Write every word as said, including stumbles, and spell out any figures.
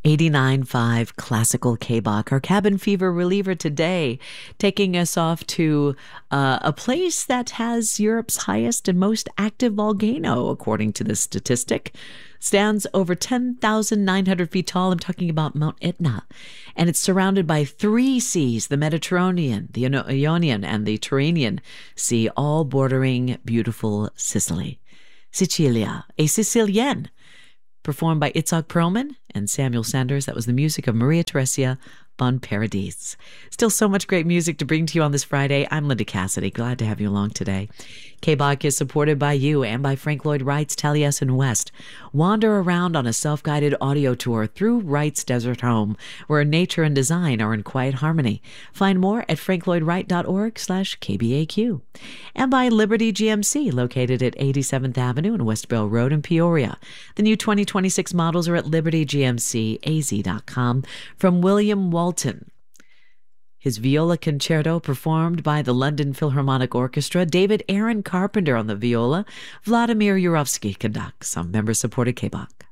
eighty-nine point five Classical K-Bach, our cabin fever reliever today, taking us off to uh, a place that has Europe's highest and most active volcano, according to this statistic. Stands over ten thousand nine hundred feet tall. I'm talking about Mount Etna. And it's surrounded by three seas, the Mediterranean, the Ionian, and the Tyrrhenian Sea, all bordering beautiful Sicily. Sicilia, a Sicilienne, performed by Itzhak Perlman and Samuel Sanders. That was the music of Maria Theresia von Paradis. Still so much great music to bring to you on this Friday. I'm Linda Cassidy. Glad to have you along today. K-Bach is supported by you and by Frank Lloyd Wright's Taliesin West. Wander around on a self-guided audio tour through Wright's desert home, where nature and design are in quiet harmony. Find more at franklloydwright.org slash KBAQ. And by Liberty G M C, located at eighty-seventh Avenue and West Bell Road in Peoria. The new twenty twenty-six models are at liberty g m c a z dot com. From William Walton, his viola concerto performed by the London Philharmonic Orchestra, David Aaron Carpenter on the viola, Vladimir Yurovsky conducts on member-supported K-Bach.